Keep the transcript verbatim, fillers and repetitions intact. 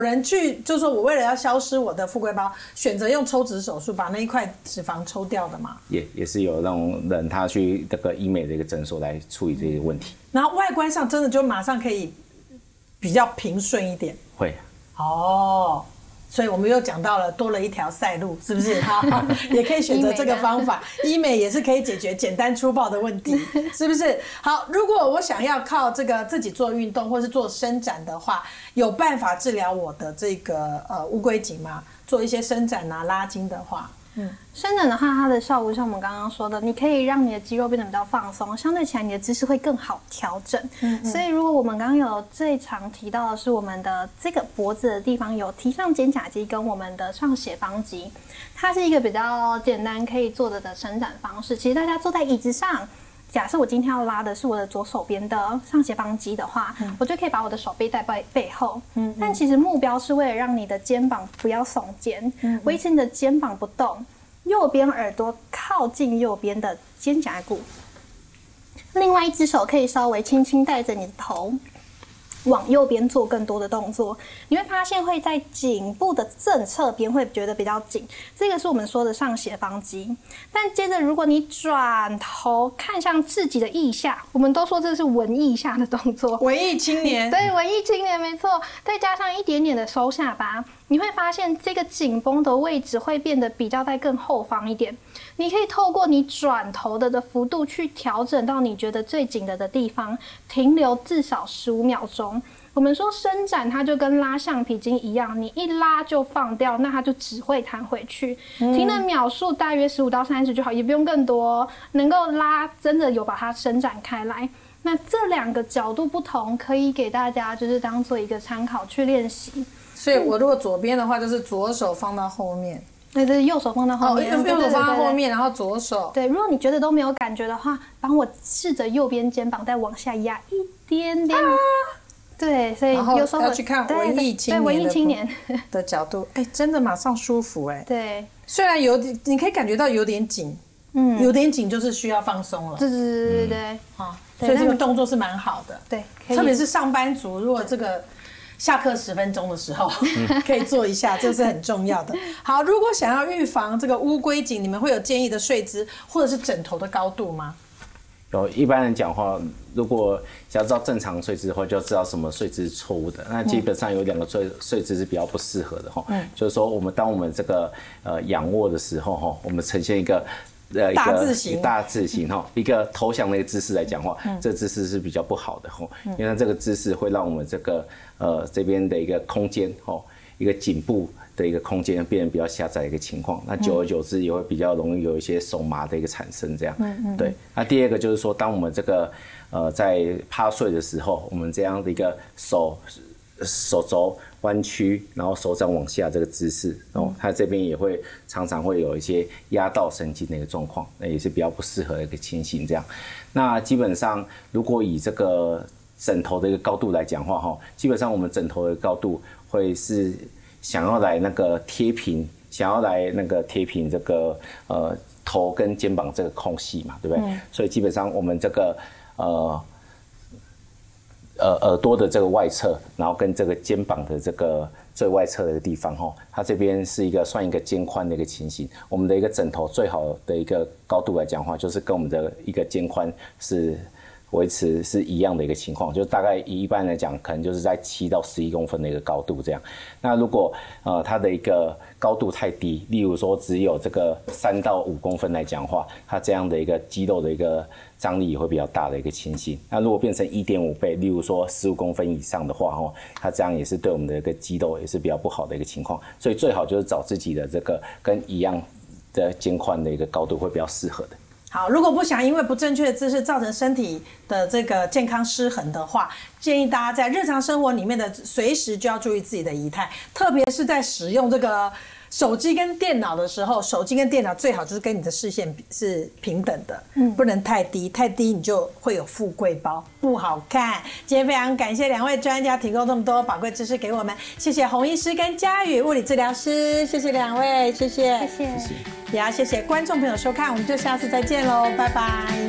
人去就是说我为了要消失我的富贵包，选择用抽脂手术把那一块脂肪抽掉的嘛？ 也也是有那种人他去这个医美的一个诊所来处理这些问题， 然后外观上真的就马上可以比较平顺一点。 会哦。所以我们又讲到了多了一条赛路，是不是？好，也可以选择这个方法，医美也是可以解决简单粗暴的问题，是不是？好，如果我想要靠这个自己做运动或是做伸展的话，有办法治疗我的这个呃乌龟颈吗？做一些伸展啊、拉筋的话。 嗯，伸展的话，它的效果像我们刚刚说的，你可以让你的肌肉变得比较放松，相对起来你的姿势会更好调整。嗯, 嗯，所以如果我们刚刚有最常提到的是我们的这个脖子的地方有提上肩胛肌跟我们的上斜方肌，它是一个比较简单可以做的的伸展方式。其实大家坐在椅子上。假设我今天要拉的是我的左手边的上斜方肌的话，嗯、我就可以把我的手背带在背后。嗯，但其实目标是为了让你的肩膀不要耸肩，维、嗯、持你的肩膀不动，右边耳朵靠近右边的肩胛骨，另外一只手可以稍微轻轻带着你的头往右边做更多的动作，你会发现会在颈部的正侧边会觉得比较紧，这个是我们说的上斜方肌。但接着如果你转头看向自己的腋下，我们都说这是文腋下的动作， 文艺青年， 对，文艺青年没错，再加上一点点的收下巴，你会发现这个紧绷的位置会变得比较在更后方一点。你可以透过你转头的的幅度去调整到你觉得最紧的的地方，停留至少十五秒钟。我们说伸展它就跟拉橡皮筋一样，你一拉就放掉，那它就只会弹回去。嗯、停的秒数大约十五到三十就好，也不用更多，能够拉真的有把它伸展开来。那这两个角度不同，可以给大家就是当做一个参考去练习。 所以我如果左边的话，就是左手放到后面。 对对，右手放到后面， 哦、右手放到后面，然后左手。 对，如果你觉得都没有感觉的话，帮我试着右边肩膀再往下压一点点。啊、对，所以有时候要去看文艺青年的， 对文艺青年的角度，哎，真的马上舒服哎。 对， 虽然有点，你可以感觉到有点紧，嗯，有点紧就是需要放松了。 对对对对对， 啊、嗯，所以这个动作是蛮好的。 对， 特别是上班族，如果这个。下课十分钟的时候可以做一下，这是很重要的。好，如果想要预防这个乌龟颈，你们会有建议的睡姿或者是枕头的高度吗？ 有，一般人讲话，如果想要知道正常睡姿的话，就要知道什么睡姿是错误的。那基本上有两个睡睡姿是比较不适合的哈，嗯、就是说我们当我们这个呃仰卧的时候哈，我们呈现一个。呃，一个大字形， 大字形哈，一个投降的一个姿势来讲话，嗯、这个姿势是比较不好的哈，嗯、因为这个姿势会让我们这个呃这边的一个空间哈，一个颈部的一个空间变得比较狭窄的一个情况，那久而久之也会比较容易有一些手麻的一个产生，这样，嗯嗯，对。那第二个就是说，当我们这个呃在趴睡的时候，我们这样的一个手手肘弯曲，然后手掌往下这个姿势，然后它这边也会常常会有一些压到神经的一个状况，那也是比较不适合的一个情形。这样，那基本上如果以这个枕头的一个高度来讲话，哈，基本上我们枕头的高度会是想要来那个贴平，想要来那个贴平这个呃头跟肩膀这个空隙嘛，对不对？嗯、所以基本上我们这个呃。呃，耳朵的这个外侧，然后跟这个肩膀的这个最外侧的一个地方，哈，它这边是一个算一个肩宽的一个情形。我们的一个枕头最好的一个高度来讲话，就是跟我们的一个肩宽是维持是一样的一个情况，就大概以一般来讲，可能就是在七到十一公分的一个高度这样。那如果呃它的一个高度太低，例如说只有这个三到五公分来讲话，它这样的一个肌肉的一个张力也会比较大的一个情形。那如果变成 一点五倍，例如说十五公分以上的话，哦，它这样也是对我们的一个肌肉也是比较不好的一个情况。所以最好就是找自己的这个跟一样的肩宽的一个高度会比较适合的。 好，如果不想因为不正确的姿势造成身体的这个健康失衡的话，建议大家在日常生活里面的随时就要注意自己的仪态，特别是在使用这个手机跟电脑的时候，手机跟电脑最好就是跟你的视线是平等的，嗯，不能太低，太低你就会有富贵包，不好看。今天非常感谢两位专家提供这么多宝贵知识给我们，谢谢洪医师跟嘉宇物理治疗师，谢谢两位，谢谢， 谢谢， 也要谢谢观众朋友收看，我们就下次再见喽，拜拜。